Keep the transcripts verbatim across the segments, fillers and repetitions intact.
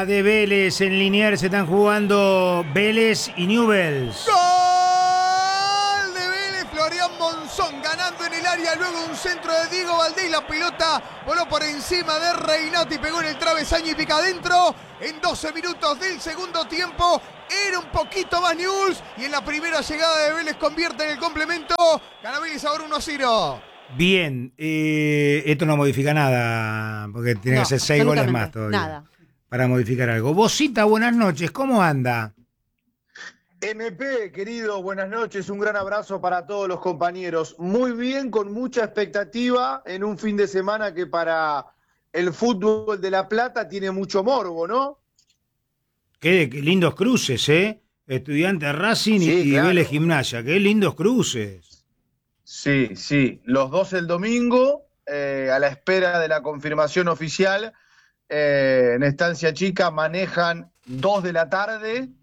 De Vélez en Liniers se están jugando Vélez y Newell's. ¡Gol de Vélez! Florian Monzón ganando en el área, luego un centro de Diego Valdés. La pelota voló por encima de Reynati, pegó en el travesaño y pica adentro. En doce minutos del segundo tiempo era un poquito más Newell's y en la primera llegada de Vélez convierte en el complemento. Gana Vélez ahora uno a cero. Bien, eh, esto no modifica nada, porque tiene No, que ser seis goles absolutamente más todavía. Nada. Para modificar algo. Bosita, buenas noches, ¿cómo anda? M P, querido, buenas noches, un gran abrazo para todos los compañeros. Muy bien, con mucha expectativa en un fin de semana que para el fútbol de La Plata tiene mucho morbo, ¿no? Qué, qué lindos cruces, ¿eh? Estudiantes Racing Sí, y, y claro. Vélez Gimnasia, qué lindos cruces. Sí, sí, los dos el domingo, eh, a la espera de la confirmación oficial. Eh, en Estancia Chica manejan dos de la tarde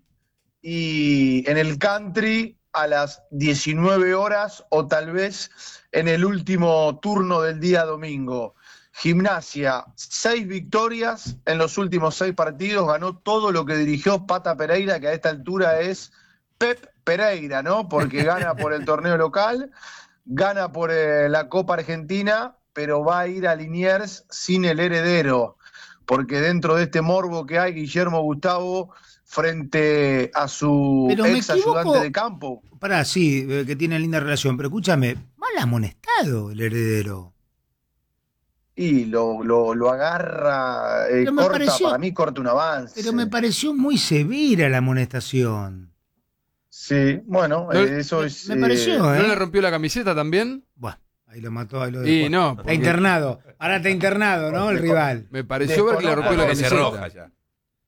y en el country a las diecinueve horas o tal vez en el último turno del día domingo. Gimnasia, seis victorias en los últimos seis partidos, ganó todo lo que dirigió Pata Pereira, que a esta altura es Pep Pereira, ¿no? Porque gana por el torneo local, gana por eh, la Copa Argentina, pero va a ir a Liniers sin el heredero, porque dentro de este morbo que hay, Guillermo Gustavo, frente a su Pero me ex ayudante equivoco. de campo. Pará, sí, eh, que tienen linda relación, pero escúchame, mal amonestado el heredero. Y lo, lo, lo agarra, eh, Pero me corta, pareció- para mí corta un avance. Pero me pareció muy severa la amonestación. Sí, bueno, No, eh, eso me- es... me pareció, ¿No ¿eh? le rompió la camiseta también? Bueno, ahí lo mató, ahí lo dejó. Y no, Está porque internado, ahora está internado, ¿no? El rival. me pareció ver que le rompió la Desconozco, Parece camiseta. roja ya.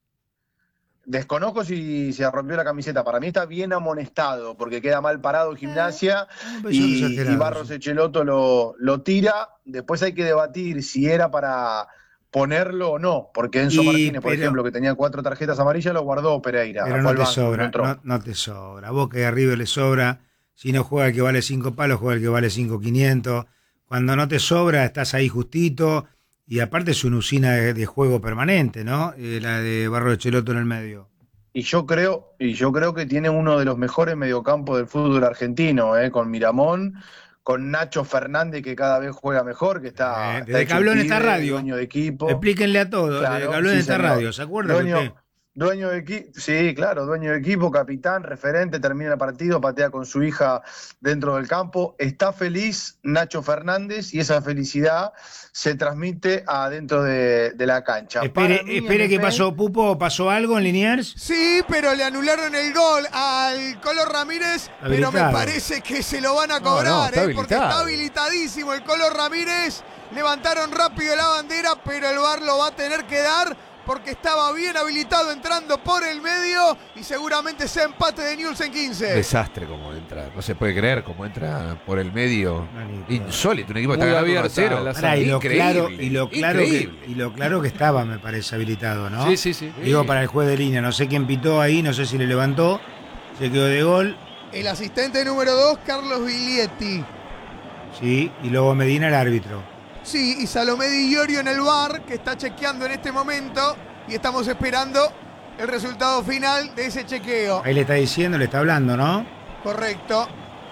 Desconozco si se rompió la camiseta. Para mí está bien amonestado, porque queda mal parado Gimnasia Me pareció y, exagerado, y Barros sí. Echeloto lo, lo tira. Después hay que debatir si era para ponerlo o no, porque Enzo Y, Martínez, por pero- ejemplo, que tenía cuatro tarjetas amarillas, lo guardó Pereira. Pero fue no al te banco, sobra, entró. no, no te sobra. Vos que a River le sobra, si no juega el que vale cinco palos, juega el que vale cinco quinientos. Cuando no te sobra, estás ahí justito. Y aparte es una usina de, de juego permanente, ¿no? Eh, la de Barro de Cheloto en el medio. Y yo creo, y yo creo que tiene uno de los mejores mediocampos del fútbol argentino, ¿eh? Con Miramón, con Nacho Fernández, que cada vez juega mejor, que está, Eh, está desde hecho que habló en pibe, esta radio. dueño de equipo. Explíquenle a todos, Claro, desde que habló en sí, esta señor. radio, ¿se acuerda Dueño, usted? dueño de equipo, sí, claro, dueño de equipo, capitán, referente, termina el partido, patea con su hija dentro del campo. Está feliz Nacho Fernández y esa felicidad se transmite adentro de, de la cancha. Espere, Para mí, espere que M P, pasó, Pupo, ¿pasó algo en Liniers? Sí, pero le anularon el gol al Colo Ramírez, pero Habilitado. me parece que se lo van a No, cobrar, no, está ¿eh? porque está habilitado. habilitadísimo el Colo Ramírez. Levantaron rápido la bandera, pero el V A R lo va a tener que dar porque estaba bien habilitado entrando por el medio y seguramente sea empate de Newell's en quince. Desastre como entra. No se puede creer cómo entra por el medio. Manito. Insólito. Un equipo que Muy está ganando uno a abierta cero. la Pará, y lo Increíble, claro, y lo claro que, increíble. y lo claro que estaba, me parece, habilitado, ¿no? Sí, sí, sí. Digo, para el juez de línea, no sé quién pitó ahí, no sé si le levantó, se quedó de gol, El asistente número dos, Carlos Biglietti. sí, y luego Medina el árbitro. Sí, y Salomé Di Iorio en el V A R, que está chequeando en este momento y estamos esperando el resultado final de ese chequeo. Ahí le está diciendo, le está hablando, ¿no? Correcto.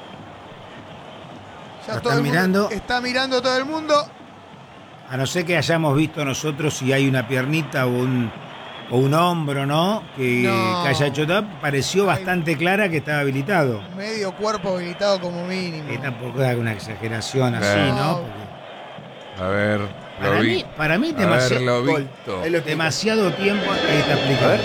Ya Lo todo están el mundo- mirando. Está mirando todo el mundo. A no ser que hayamos visto nosotros si hay una piernita o un, o un hombro, ¿no? Que, No. que haya hecho tap, pareció bastante clara que estaba habilitado. Medio cuerpo habilitado como mínimo. Que tampoco es una exageración así, No. ¿no? Porque A ver, lo para vi. mí, para mí A ver, demasiado, lo gol. visto. Ahí lo- demasiado tiempo. Ahí está explicado.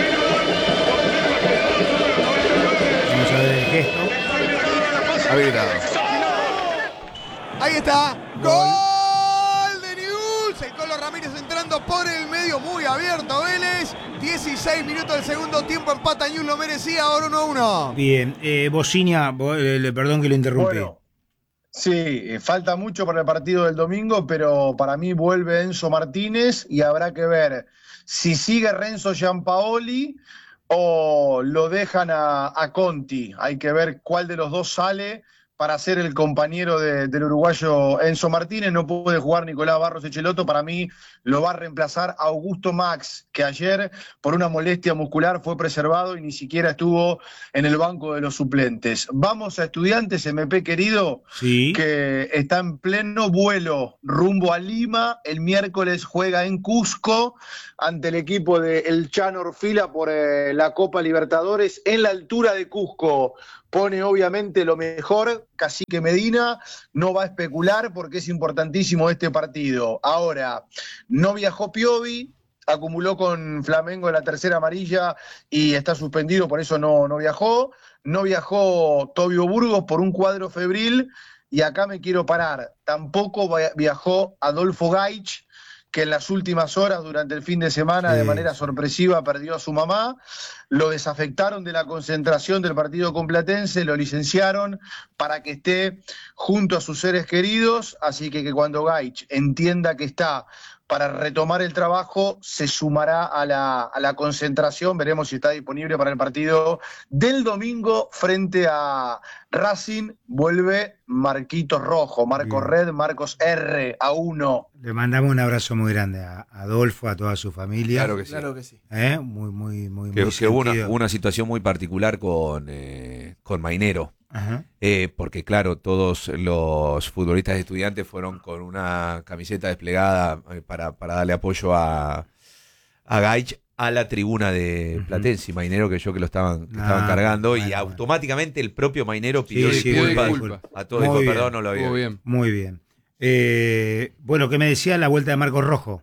Vamos a ver el gesto. Habilitado. Ahí está. Gol de Newell's. El Colo Ramírez entrando por el medio, muy abierto Vélez. dieciséis minutos del segundo tiempo, empata Newell's, lo merecía, ahora uno a uno. Bien, eh, Bociña, bo- eh, perdón que lo interrumpí. Bueno, sí, eh, falta mucho para el partido del domingo, pero para mí vuelve Enzo Martínez y habrá que ver si sigue Renzo Giampaoli o lo dejan a, a Conti. Hay que ver cuál de los dos sale para ser el compañero de, del uruguayo Enzo Martínez. No puede jugar Nicolás Barros Echelotto. Para mí lo va a reemplazar Augusto Max, que ayer por una molestia muscular fue preservado y ni siquiera estuvo en el banco de los suplentes. Vamos a Estudiantes, M P querido, Sí. que está en pleno vuelo rumbo a Lima. El miércoles juega en Cusco ante el equipo de El Chano Orfila por eh, la Copa Libertadores en la altura de Cusco. Pone obviamente lo mejor, Cacique Medina no va a especular porque es importantísimo este partido. Ahora, no viajó Piovi, acumuló con Flamengo en la tercera amarilla y está suspendido, por eso no, no viajó. No viajó Tobio Burgos por un cuadro febril y acá me quiero parar. Tampoco viajó Adolfo Gaich, que en las últimas horas, durante el fin de semana, Sí, de manera sí. sorpresiva, perdió a su mamá. Lo desafectaron de la concentración del partido con Platense, lo licenciaron para que esté junto a sus seres queridos, así que, que cuando Gaich entienda que está para retomar el trabajo, se sumará a la, a la concentración. Veremos si está disponible para el partido del domingo frente a Racing. Vuelve Marquitos Rojo, Marcos Bien. Red, Marcos R, a uno. Le mandamos un abrazo muy grande a Adolfo, a toda su familia. Claro que sí. Claro que sí. ¿Eh? Muy, muy, muy, Que, muy que hubo una, sentido. hubo una situación muy particular con, eh, con Mainero. Ajá. Eh, porque claro, todos los futbolistas de Estudiantes fueron con una camiseta desplegada eh, para, para darle apoyo a, a Gaich a la tribuna de Ujú. Platense y Mainero, que yo que lo estaban, que Ah, estaban cargando, bueno, y bueno. automáticamente el propio Mainero pidió Sí, sí, disculpas pidió disculpas. a todos. Muy Dijo, bien. perdón, no lo había Estuvo visto". bien. Muy bien. Eh, bueno, ¿qué me decía la vuelta de Marcos Rojo?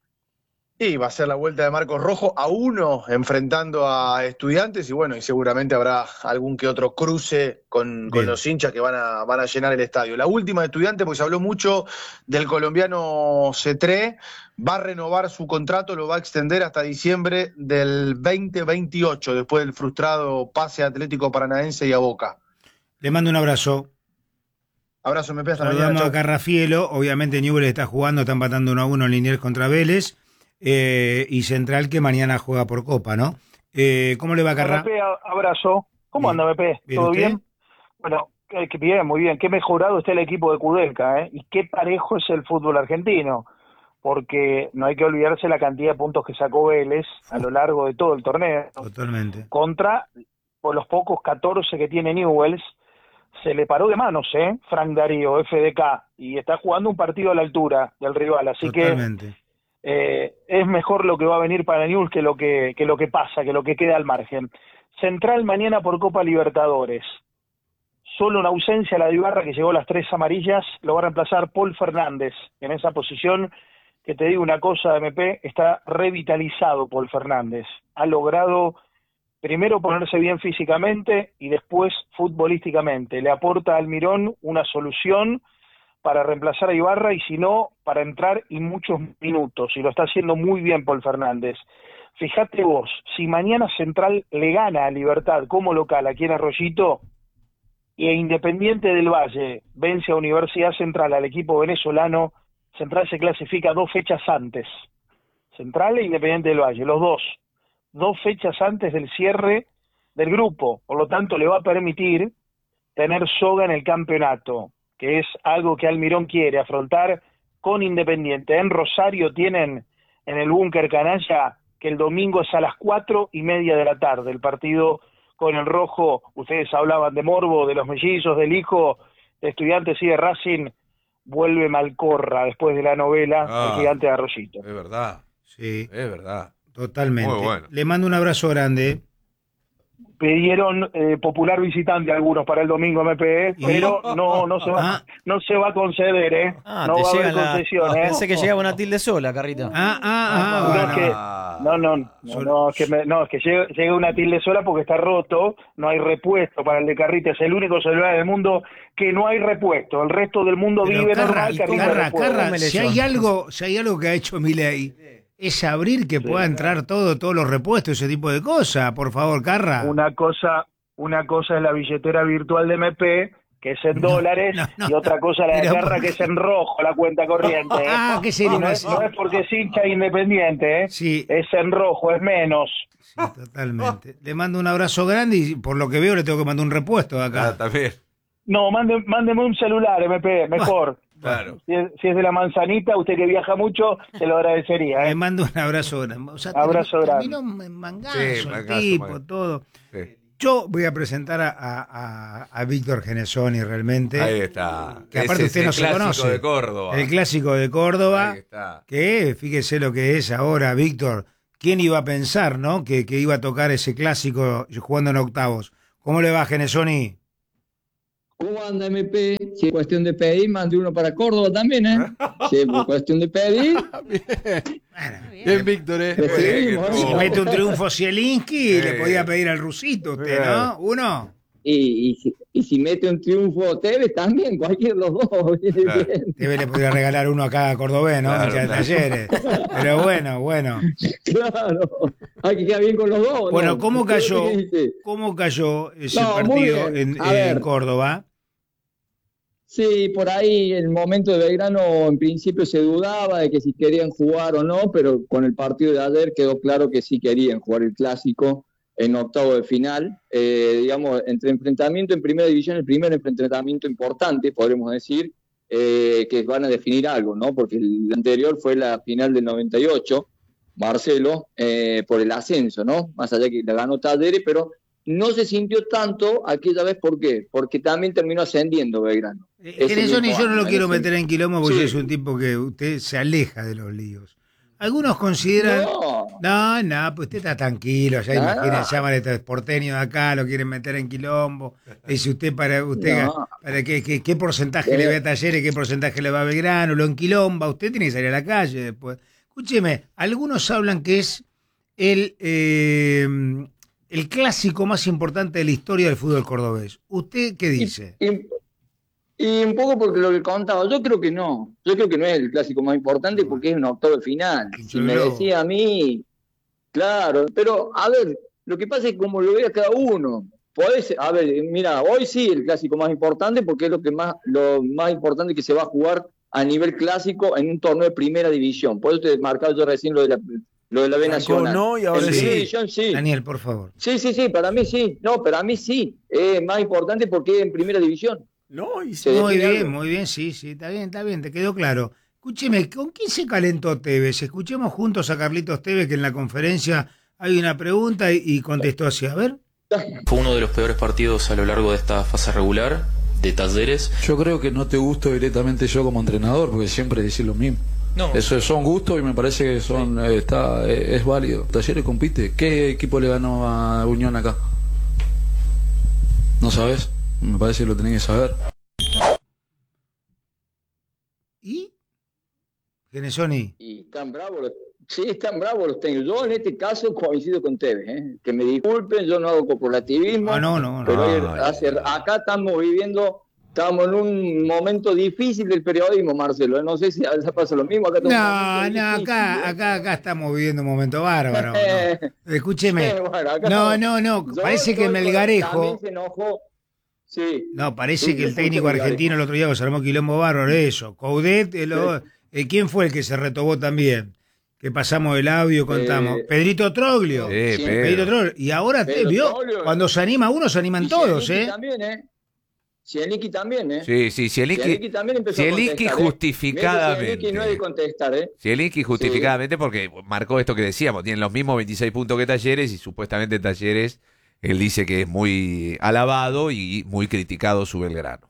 Y va a ser la vuelta de Marcos Rojo a uno enfrentando a Estudiantes y bueno, y seguramente habrá algún que otro cruce con, con Bien. los hinchas que van a, van a llenar el estadio. La última de Estudiantes, porque se habló mucho del colombiano Cetré, va a renovar su contrato, lo va a extender hasta diciembre del veinte veintiocho, después del frustrado pase a Atlético Paranaense y a Boca. Le mando un abrazo. Abrazo, me hasta mañana. Saludamos Chau. a Carrafielo. Obviamente Newell's está jugando, está empatando uno a uno en Liniers contra Vélez. Eh, y Central que mañana juega por Copa, ¿no? Eh, ¿Cómo le va a Carra? M P, abrazo. ¿Cómo Bien. anda, M P? ¿Bien ¿Todo usted? bien? Bueno, eh, que bien, muy bien. Qué mejorado está el equipo de Kudelka, ¿eh? Y qué parejo es el fútbol argentino. Porque no hay que olvidarse la cantidad de puntos que sacó Vélez a lo largo de todo el torneo. Totalmente. Contra, por los pocos catorce que tiene Newell's, se le paró de manos, ¿eh? Frank Darío, F D K. Y está jugando un partido a la altura del rival. Así que Totalmente. Eh, es mejor lo que va a venir para Newell's que lo que, que lo que pasa, que lo que queda al margen. Central mañana por Copa Libertadores. Solo una ausencia, la de Ibarra, que llegó a las tres amarillas, lo va a reemplazar Paul Fernández en esa posición, que te digo una cosa, M P, está revitalizado Paul Fernández. Ha logrado primero ponerse bien físicamente y después futbolísticamente. Le aporta a Almirón una solución para reemplazar a Ibarra y si no, para entrar y muchos minutos, y lo está haciendo muy bien Paul Fernández. Fíjate vos, si mañana Central le gana a Libertad como local aquí en Arroyito, y e Independiente del Valle vence a Universidad Central al equipo venezolano, Central se clasifica dos fechas antes. Central e Independiente del Valle, los dos, dos fechas antes del cierre del grupo, por lo tanto le va a permitir tener soga en el campeonato, que es algo que Almirón quiere afrontar con Independiente. En Rosario tienen en el búnker canalla que el domingo es a las cuatro y media de la tarde, el partido con el rojo. Ustedes hablaban de Morbo, de los mellizos, del hijo de Estudiantes y de Racing. Vuelve Malcorra después de la novela Ah. El Gigante de Arroyito. Es verdad, Sí, es verdad. totalmente. Muy bueno. Le mando un abrazo grande. Pidieron eh, popular visitante algunos para el domingo, M P, ¿eh? ¿Y? pero no no se va Ah. no se va a conceder, ¿eh? Ah, no te va a haber llega la... concesión, ¿eh? Pensé que llegaba una tilde sola, Carrito. Ah, ah, No, ah. es que- No, no, no, no, es que, me- no, es que llega, llega una tilde sola porque está roto, no hay repuesto para el de Carrita, es el único celular del mundo que no hay repuesto, el resto del mundo Pero vive Carra, normal, y Carrita Carra, repuesto. Carra, me si leyó. hay algo, si hay algo que ha hecho Milei, es abrir que pueda entrar todo, todos los repuestos, ese tipo de cosas. Por favor, Carra. Una cosa, una cosa es la billetera virtual de M P, que es en No, dólares, no, no, y otra cosa la de pero Carra, ¿por que qué? es en rojo la cuenta corriente. ¿eh? Ah, ¿qué sería Y no, más? es, no es porque es hincha independiente, ¿eh? Sí, Es en rojo, es menos. sí, totalmente. Le mando un abrazo grande y por lo que veo le tengo que mandar un repuesto de Ah, acá. también. No, mande, mándeme un celular, M P, mejor. Claro. Si es, si es de la manzanita, usted que viaja mucho, se lo agradecería. Le ¿eh? mando un abrazo grande. O sea, Abrazo terminó- grande. terminó en mangazo, Sí, el mangazo, tipo, mangazo. todo. Sí. Yo voy a presentar a, a, a- a Víctor Genesoni realmente. Ahí está. Que aparte Ese usted es no el se clásico conoce. de Córdoba. El clásico de Córdoba. Ahí está. Que fíjese lo que es ahora, Víctor. ¿Quién iba a pensar, no? Que, que iba a tocar ese clásico jugando en octavos. ¿Cómo le va, Genesoni? ¿Cómo anda M P? Si es cuestión de pedir, mande uno para Córdoba también, ¿eh? Si es cuestión de pedir, Bien, Víctor, eh. recibimos. Bien, Si Oh. mete un triunfo Zielinski, Eh. le podía pedir al rusito usted, ¿no? Uno. Y, y, si, y si mete un triunfo Tevez también, cualquiera de los dos. viene Claro. bien. Debe le podría regalar uno a cada cordobés, ¿no? Claro, Hincha de claro. Talleres. Pero bueno, bueno. Claro, hay que quedar bien con los dos. Bueno, ¿no? ¿cómo ¿Usted cayó? qué dice? ¿Cómo cayó ese No, muy partido bien. en, A en ver. Córdoba? Sí, por ahí el momento de Belgrano en principio se dudaba de que si querían jugar o no, pero con el partido de ayer quedó claro que sí querían jugar el clásico en octavo de final. Eh, digamos, entre enfrentamiento en primera división, el primer enfrentamiento importante, podremos decir, eh, que van a definir algo, ¿no? Porque el anterior fue la final del noventa y ocho, Marcelo, eh, por el ascenso, ¿no? Más allá que la ganó Talleres, pero no se sintió tanto aquella vez, ¿por qué? Porque también terminó ascendiendo Belgrano. Eh, Ese Genesoni, mismo yo no lo año, quiero ese- meter en quilombo porque Sí. es un tipo que usted se aleja de los líos. Algunos consideran... No, No, no, pues usted está tranquilo, ya No. imaginen, llaman a estos porteños de acá, lo quieren meter en quilombo. Dice usted para usted No. para qué, qué, qué porcentaje Eh. le va a Talleres, qué porcentaje le va a Belgrano, lo enquilomba, usted tiene que salir a la calle después. Escúcheme, algunos hablan que es el, eh, el clásico más importante de la historia del fútbol cordobés. ¿Usted qué dice? Y, y un poco porque lo que contaba, yo creo que no, yo creo que no es el clásico más importante porque es un octavo de final. Si me Globo. decía a mí, claro, pero a ver, lo que pasa es como lo vea cada uno. Podés, a ver, mira, hoy sí el clásico más importante porque es lo que más, lo más importante que se va a jugar a nivel clásico en un torneo de primera división. Por eso te marcaba yo recién lo de la, lo de la B Nacional. No, y ahora en sí. primera división sí. Daniel, por favor. Sí, sí, sí, para mí sí. No, para mí sí. Es más importante porque es en primera división. No, y Sí. Muy define bien, algo. muy bien, sí, sí, está bien, está bien, te quedó claro. Escúcheme, ¿con quién se calentó Tevez? Escuchemos juntos a Carlitos Tevez, que en la conferencia hay una pregunta y, y contestó así. A ver. Fue uno de los peores partidos a lo largo de esta fase regular de Talleres. Yo creo que no te gusto directamente yo como entrenador, porque siempre decís lo mismo. No, Eso son gustos y me parece que son eh, está eh, es válido. Talleres compite. ¿Qué equipo le ganó a Unión acá? ¿No sabes? Me parece que lo tenés que saber. ¿Y? Genesoni. Y están bravos los, sí, están bravos los técnicos. Yo en este caso coincido con Tevez, ¿eh? Que me disculpen, yo no hago corporativismo. Ah, no, no, no. Pero no, hace- no, no. acá estamos viviendo, estamos en un momento difícil del periodismo, Marcelo. No sé si allá pasa lo mismo. Acá estamos en un No, momento no, difícil, acá, ¿eh? acá, acá estamos viviendo un momento bárbaro. Eh, ¿no? Escúcheme. eh, bueno, acá No, estamos- no, no. Yo Parece que estoy con- Melgarejo. También se enojó. Sí. No, parece Sí, que el yo técnico escuché argentino el otro día se armó quilombo bárbaro, eso. Coudet, el o- eh, ¿quién fue el que se retobó también? Que pasamos el audio, contamos. Eh, Pedrito Troglio. Sí, Sí, Pedro. Pedrito Troglio. Y ahora te Pedro vio, Troglio. cuando se anima uno, se animan Y todos, Zielinski ¿eh? también, ¿eh? Zielinski también, ¿eh? Sí, sí, Zielinski Zielinski, también empezó Zielinski a contestar, ¿eh? justificadamente. Zielinski no es de contestar, ¿eh? Zielinski justificadamente porque marcó esto que decíamos, tienen los mismos veintiséis puntos que Talleres y supuestamente Talleres, él dice que es muy alabado y muy criticado su Belgrano.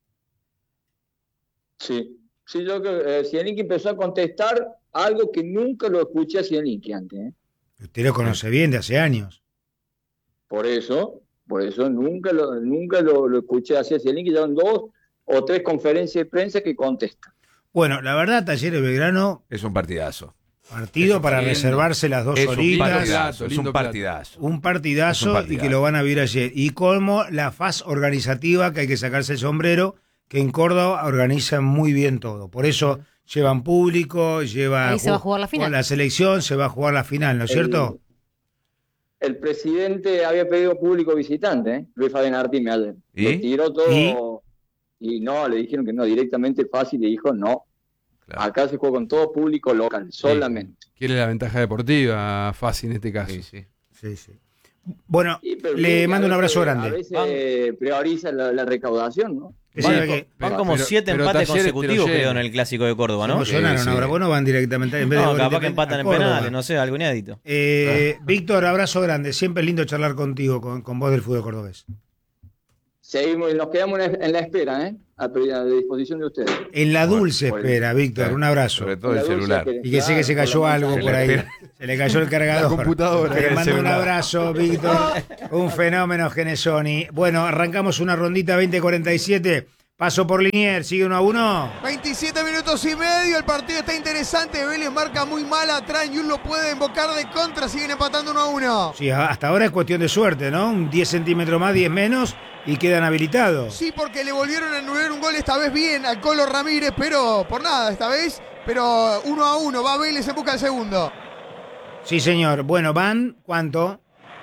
Sí. Sí, yo creo que eh, Zielinski empezó a contestar algo que nunca lo escuché a Zielinski antes, ¿eh? Usted lo conoce bien de hace años. Por eso, por eso nunca lo, nunca lo, lo escuché así a Zielinski. Ya son dos o tres conferencias de prensa que contesta. Bueno, la verdad, Talleres Belgrano, Es un partidazo. partido para lindo. reservarse las dos Es un horitas. partidazo, es lindo un plato. partidazo. Un partidazo, Es un partidazo. y que lo van a vivir ayer. Y como la faz organizativa, que hay que sacarse el sombrero, que en Córdoba organizan muy bien todo. Por eso llevan público, lleva Ahí se va a jugar la final. La selección se va a jugar la final, ¿no es cierto? El presidente había pedido público visitante, ¿eh? Luis Fabián Artime ayer. ¿Y? Le tiró todo y no, le dijeron que no, directamente fácil, le dijo no. Claro. Acá se juega con todo público local, solamente. Quiere la ventaja deportiva, fácil en este caso. Sí, sí. Sí, sí. Bueno, Sí, pero le sí, mando a un abrazo veces- grande. A veces prioriza la, la recaudación, ¿no? Que Van, sabe que- van pero- como pero- siete pero empates Talleres te lo consecutivos, creo, en llena. el Clásico de Córdoba, se ¿no? emocionaron Sí, sí. ahora. Vos no van directamente en vez de No, gol capaz que independ- empatan a en Córdoba. penales, no sé, algo inédito. Eh, Víctor, abrazo grande. Siempre es lindo charlar contigo, con, con vos del fútbol cordobés. Seguimos, nos quedamos en la, en la espera, ¿eh? A, a disposición de ustedes. En la Bueno, dulce bueno. espera, Víctor. Un abrazo. Sobre todo el La dulce celular. espera. Y que sé que se Claro, cayó por la algo mancha. por ahí. Se le cayó el cargador. La computadora. Te El mando un celular. abrazo, Víctor. Un fenómeno, Genesoni. Bueno, arrancamos una rondita veinte cuarenta y siete. Paso por Liniers, sigue uno a uno. veintisiete minutos y medio, el partido está interesante. Vélez marca muy mal atrás. Yul lo puede invocar de contra. Siguen empatando uno a uno. Sí, hasta ahora es cuestión de suerte, ¿no? Un diez centímetros más, diez menos y quedan habilitados. Sí, porque le volvieron a anular un gol esta vez bien al Colo Ramírez, pero por nada esta vez. Pero uno a uno, va Vélez en busca del segundo. Sí, señor. Bueno, van, ¿cuánto?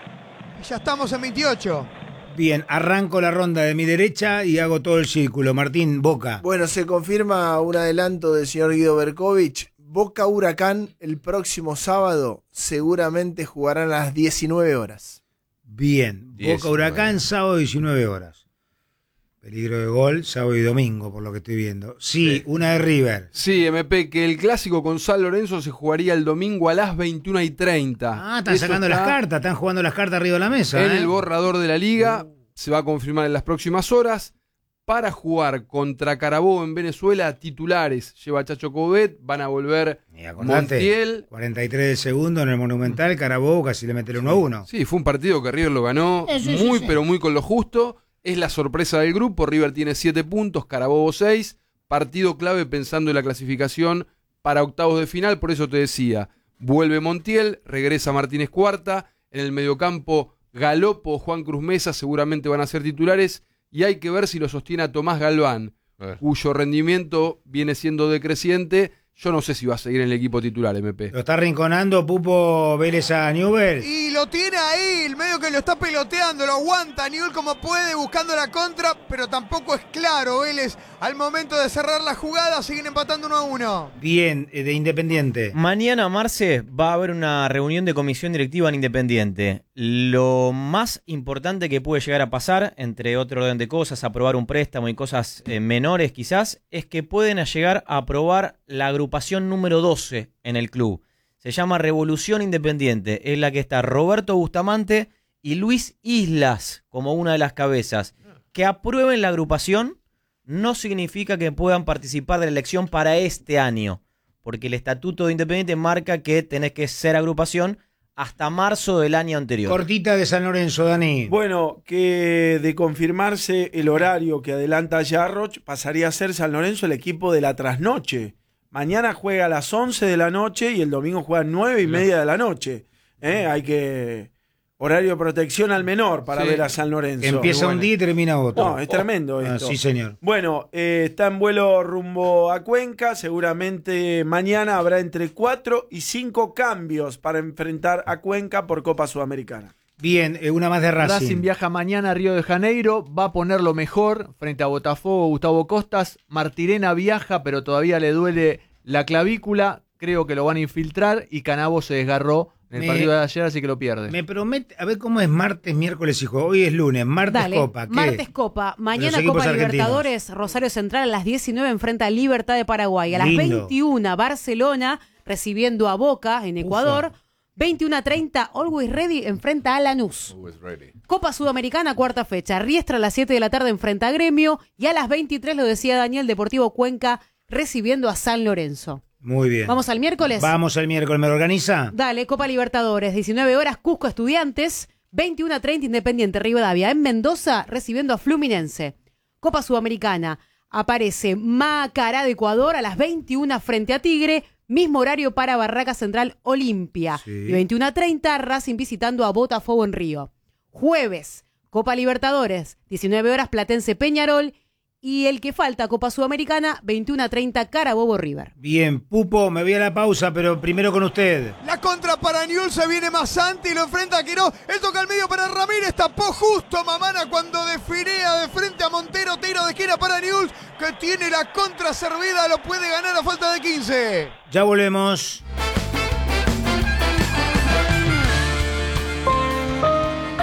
Ya estamos en veintiocho. Bien, arranco la ronda de mi derecha y hago todo el círculo. Martín, Boca. Bueno, se confirma un adelanto del señor Guido Berkovich. Boca Huracán el próximo sábado seguramente jugarán a las diecinueve horas. Bien, diecinueve. Boca Huracán, sábado diecinueve horas. Peligro de gol, sábado y domingo, por lo que estoy viendo. Sí, Sí. una de River. Sí, M P, que el clásico con San Lorenzo se jugaría el domingo a las veintiuna y treinta. Ah, están Eso sacando está las cartas, están jugando las cartas arriba de la mesa. En ¿eh? el borrador de la liga, se va a confirmar en las próximas horas. Para jugar contra Carabobo en Venezuela, titulares lleva Chacho Coudet, van a volver Y acordate, Montiel. cuarenta y tres de segundo en el Monumental, Carabobo casi le mete el uno a uno. Sí, fue un partido que River lo ganó Sí, sí, sí, muy, sí. pero muy con lo justo. Es la sorpresa del grupo. River tiene siete puntos, Carabobo seis. Partido clave pensando en la clasificación para octavos de final. Por eso te decía, vuelve Montiel, regresa Martínez Cuarta. En el mediocampo, Galopo, Juan Cruz Mesa seguramente van a ser titulares. Y hay que ver si lo sostiene a Tomás Galván, A ver. cuyo rendimiento viene siendo decreciente. Yo no sé si va a seguir en el equipo titular, M P. Lo está rinconando Pupo Vélez a Newell's. Y lo tiene ahí, el medio que lo está peloteando, lo aguanta Newell como puede, buscando la contra, pero tampoco es claro Vélez. Al momento de cerrar la jugada, siguen empatando uno a uno. Bien, eh, de Independiente. Mañana, Marce, va a haber una reunión de comisión directiva en Independiente. Lo más importante que puede llegar a pasar, entre otro orden de cosas, aprobar un préstamo y cosas eh, menores quizás, es que pueden llegar a aprobar la agrupación número doce en el club. Se llama Revolución Independiente. Es la que está Roberto Bustamante y Luis Islas como una de las cabezas. Que aprueben la agrupación no significa que puedan participar de la elección para este año, porque el Estatuto de Independiente marca que tenés que ser agrupación hasta marzo del año anterior. Cortita de San Lorenzo, Dani. Bueno, que de confirmarse el horario que adelanta Yarroch, pasaría a ser San Lorenzo el equipo de la trasnoche. Mañana juega a las once de la noche y el domingo juega a nueve y media de la noche. ¿Eh? Hay que... Horario de protección al menor para Sí. ver a San Lorenzo. Empieza Bueno. un día y termina otro. No, es tremendo Ah, esto. sí, señor. Bueno, eh, está en vuelo rumbo a Cuenca. Seguramente mañana habrá entre cuatro y cinco cambios para enfrentar a Cuenca por Copa Sudamericana. Bien, eh, una más de Racing. Racing viaja mañana a Río de Janeiro, va a ponerlo mejor frente a Botafogo, Gustavo Costas. Martirena viaja, pero todavía le duele la clavícula. Creo que lo van a infiltrar y Canabo se desgarró en el Me- partido de ayer, así que lo pierde. Me promete, a ver cómo es martes, miércoles y jueves. Hoy es lunes, martes Dale, Copa. ¿Qué? martes Copa. Mañana Los equipos Copa argentinos. Libertadores, Rosario Central a las diecinueve enfrenta a Libertad de Paraguay. A las Lindo. veintiuna Barcelona recibiendo a Boca en Ecuador. veintiuna treinta Always Ready enfrenta a Lanús. Always ready. Copa Sudamericana, cuarta fecha. Riestra a las siete de la tarde enfrenta a Gremio. Y a las veintitrés, lo decía Daniel, Deportivo Cuenca recibiendo a San Lorenzo. Muy bien. ¿Vamos al miércoles? Vamos al miércoles. ¿Me lo organiza? Dale, Copa Libertadores, diecinueve horas, Cusco Estudiantes, veintiuna treinta Independiente Rivadavia. En Mendoza, recibiendo a Fluminense. Copa Sudamericana, aparece Macará de Ecuador a las veintiuna frente a Tigre, mismo horario para Barraca Central Olimpia. Sí. Y veintiuna treinta, Racing visitando a Botafogo en Río. Jueves, Copa Libertadores, diecinueve horas, Platense Peñarol. Y el que falta, Copa Sudamericana, veintiuna treinta, Carabobo River. Bien, Pupo, me voy a la pausa, pero primero con usted. La contra para Newell, se viene Masanti y lo enfrenta a Quiró. Él toca al medio para Ramírez, tapó justo Mamana cuando definea de frente a Montero. Tiro de esquina para Newell, que tiene la contra servida, lo puede ganar a falta de quince. Ya volvemos.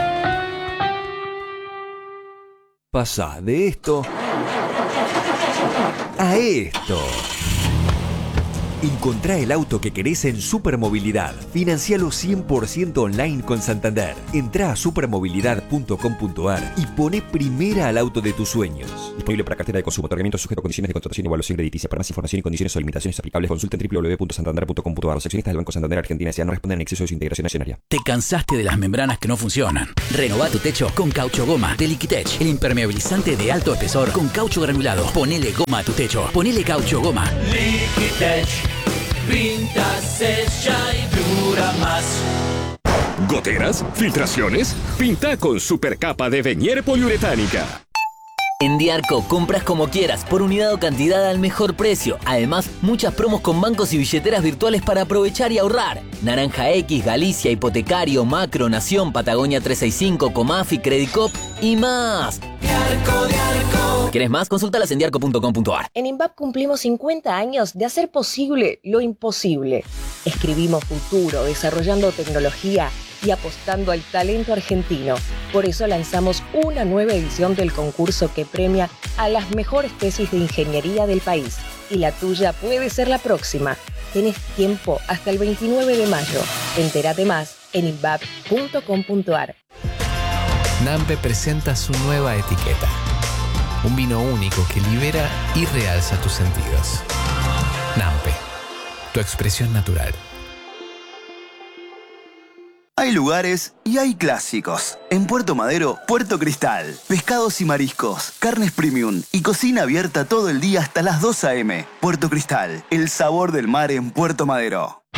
Pasá de esto a esto. Encontrá el auto que querés en Supermovilidad. Financialo cien por ciento online con Santander. Entrá a supermovilidad punto com punto ar y poné primera al auto de tus sueños. Disponible para cartera de consumo. Otorgamiento sujeto a condiciones de contratación y evaluación crediticia. Para más información y condiciones o limitaciones aplicables, consulta en doble u doble u doble u punto santander punto com punto ar. Los accionistas del Banco Santander Argentina S A no responden en exceso de su integración accionaria. ¿Te cansaste de las membranas que no funcionan? Renová tu techo con Caucho Goma de Liquitech. El impermeabilizante de alto espesor con caucho granulado. Ponele goma a tu techo. Ponele Caucho Goma. Liquitech. Pinta, sella y dura más. ¿Goteras? ¿Filtraciones? Pinta con Supercapa de Venier Poliuretánica. En Diarco compras como quieras, por unidad o cantidad al mejor precio. Además, muchas promos con bancos y billeteras virtuales para aprovechar y ahorrar. Naranja X, Galicia, Hipotecario, Macro, Nación, Patagonia trescientos sesenta y cinco, Comafi, Credicop y más. Diarco, Diarco. ¿Quieres más? Consúltalas en diarco punto com punto ar. En INVAP cumplimos cincuenta años de hacer posible lo imposible. Escribimos futuro, desarrollando tecnología y apostando al talento argentino. Por eso lanzamos una nueva edición del concurso que premia a las mejores tesis de ingeniería del país. Y la tuya puede ser la próxima. Tenés tiempo hasta el veintinueve de mayo. Entérate más en invap punto com punto ar. Nampe presenta su nueva etiqueta. Un vino único que libera y realza tus sentidos. Nampe, tu expresión natural. Hay lugares y hay clásicos. En Puerto Madero, Puerto Cristal. Pescados y mariscos, carnes premium y cocina abierta todo el día hasta las dos a eme. Puerto Cristal, el sabor del mar en Puerto Madero.